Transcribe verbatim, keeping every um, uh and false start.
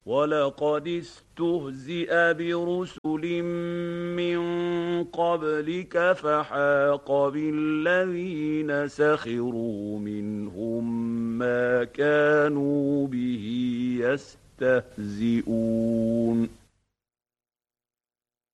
وَلَقَدِ اسْتُهْزِئَ بِرُسُلٍ مِّن قَبْلِكَ فَحَاقَ بِالَّذِينَ سَخِرُوا مِنْهُم مَّا كَانُوا بِهِ يَسْتَهْزِئُونَ